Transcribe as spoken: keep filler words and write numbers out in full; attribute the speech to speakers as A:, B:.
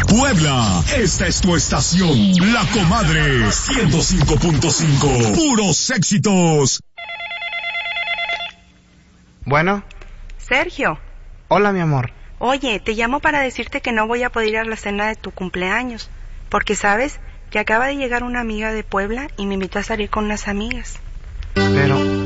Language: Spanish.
A: Puebla, esta es tu estación, La Comadre, ciento cinco punto cinco, puros éxitos.
B: Bueno.
C: Sergio.
B: Hola, mi amor.
C: Oye, te llamo para decirte que no voy a poder ir a la cena de tu cumpleaños, porque sabes que acaba de llegar una amiga de Puebla y me invitó a salir con unas amigas.
B: Pero...